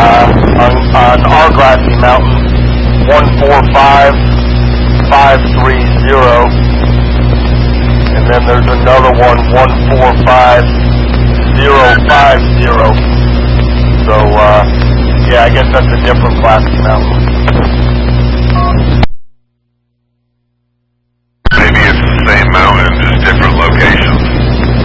on our grassy mountain, 145530, and then there's another one, 145050. So, yeah, I guess that's a different glassy mountain. Maybe it's the same mountain, just different locations.